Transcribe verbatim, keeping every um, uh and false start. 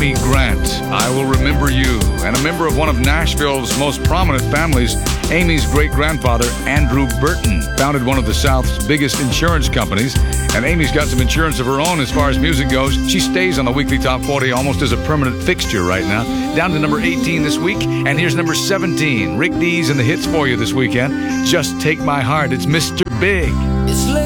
Amy Grant, I Will Remember You. And a member of one of Nashville's most prominent families, Amy's great-grandfather, Andrew Burton, founded one of the South's biggest insurance companies. And Amy's got some insurance of her own as far as music goes. She stays on the weekly Top forty almost as a permanent fixture right now. Down to number eighteen this week. And here's number seventeen. Rick Dees and the hits for you this weekend. Just Take My Heart. It's Mister Big. It's